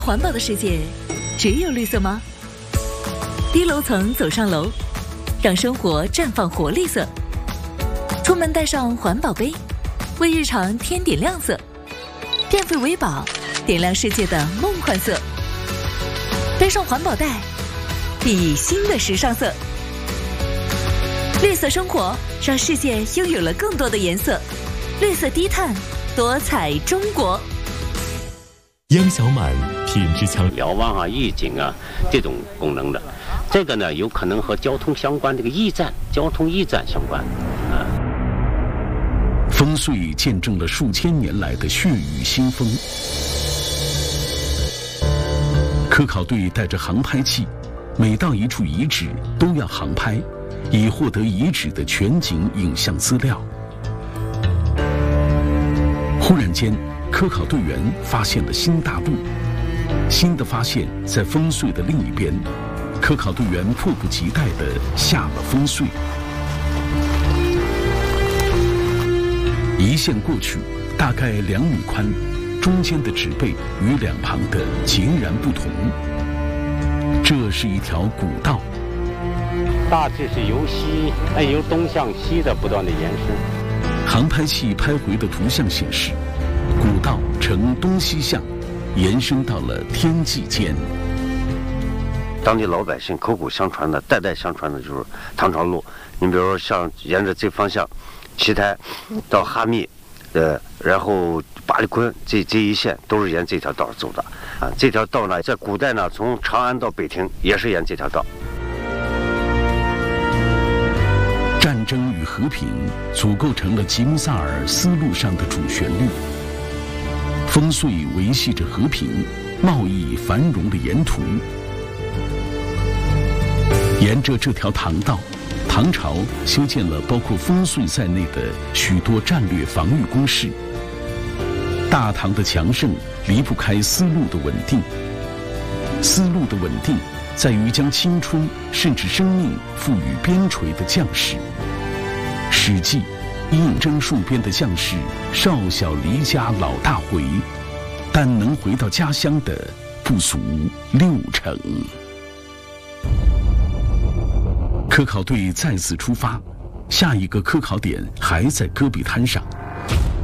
环保的世界只有绿色吗？低楼层走上楼，让生活绽放活力色。出门带上环保杯，为日常添点亮色。电费为宝，点亮世界的梦幻色。背上环保袋，熠熠新的时尚色。绿色生活，让世界拥有了更多的颜色。绿色低碳，多彩中国。 央小满品质强， 瞭望啊、预警啊这种功能的，这个呢有可能和交通相关，这个交通驿站相关啊。 丰穗见证了数千年来的血雨腥风。科考队带着航拍器，每到一处遗址都要航拍，以获得遗址的全景影像资料。忽然间，科考队员发现了新大陆。新的发现在丰穗的另一边，科考队员迫不及待地下了丰穗。一线过去，大概2米宽，中间的植被与两旁的截然不同。这是一条古道， 大致是由东向西的不断的延伸。 航拍器拍回的图像显示，古道呈东西向，延伸到了天际间。 当地老百姓口口相传的、代代相传的就是唐朝路。你比如说，像沿着这方向，奇台到哈密，然后巴里坤这一线都是沿这条道走的啊。这条道呢，在古代呢，从长安到北庭也是沿这条道。 战争与和平组构成了吉姆萨尔丝路上的主旋律。丰穗维系着和平、贸易繁荣的沿途。沿着这条唐道，唐朝修建了包括丰穗在内的许多战略防御工事。大唐的强盛离不开丝路的稳定。丝路的稳定在于将青春甚至生命赋予边陲的将士。《史记》应征戍边的将士少小离家老大回，但能回到家乡的不足60%。科考队再次出发，下一个科考点还在戈壁滩上。